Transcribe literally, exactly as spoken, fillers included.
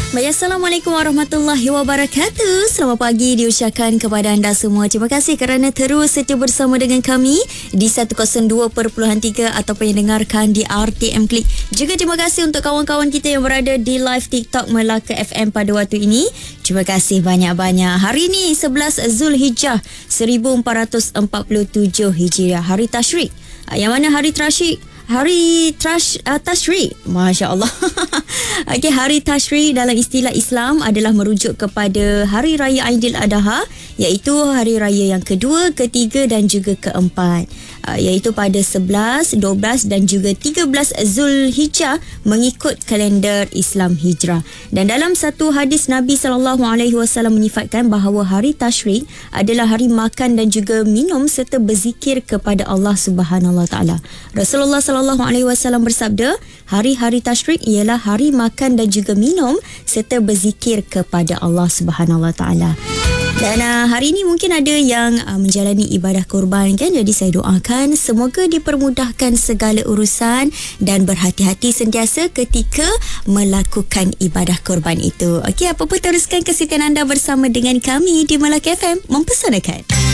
Baik, Assalamualaikum warahmatullahi wabarakatuh. Selamat pagi diucapkan kepada anda semua. Terima kasih kerana terus setia bersama dengan kami di seratus dua perpuluhan tiga ataupun yang dengarkan di R T M Klik. Juga terima kasih untuk kawan-kawan kita yang berada di live TikTok Melaka F M pada waktu ini. Terima kasih banyak-banyak. Hari ini sebelas Zulhijjah seribu empat ratus empat puluh tujuh Hijriah, hari Tasyrik. Yang mana hari Tasyrik? Hari Trash, uh, Tashrik, Masya Allah. Okay, hari Tashrik dalam istilah Islam adalah merujuk kepada Hari Raya Aidil Adha, iaitu hari raya yang kedua, ketiga dan juga keempat, uh, iaitu pada sebelas, dua belas dan juga tiga belas Zulhijjah mengikut kalender Islam Hijrah. Dan dalam satu hadis Nabi sallallahu alaihi wasallam menyifatkan bahawa hari Tashrik adalah hari makan dan juga minum serta berzikir kepada Allah Subhanahu Wa Taala. Rasulullah sallallahu alaihi wasallam bersabda, hari-hari Tasyrik ialah hari makan dan juga minum serta berzikir kepada Allah Subhanahu Wa Taala. Dan uh, hari ini mungkin ada yang uh, menjalani ibadah korban kan. Jadi saya doakan semoga dipermudahkan segala urusan dan berhati-hati sentiasa ketika melakukan ibadah korban itu. Okey, apa pun teruskan kesetiaan anda bersama dengan kami di Melaka F M Mempersanakan.